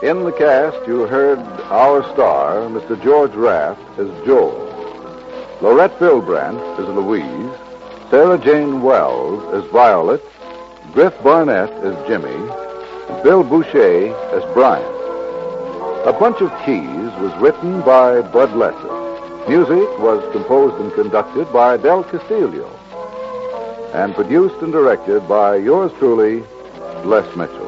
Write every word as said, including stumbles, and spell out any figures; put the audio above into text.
In the cast, you heard our star, Mister George Raft, as Joel. Laurette Bilbrandt as Louise. Sarah Jane Wells as Violet. Griff Barnett as Jimmy. Bill Boucher as Brian. A Bunch of Keys was written by Bud Lesser. Music was composed and conducted by Del Castillo. And produced and directed by yours truly, Les Mitchell.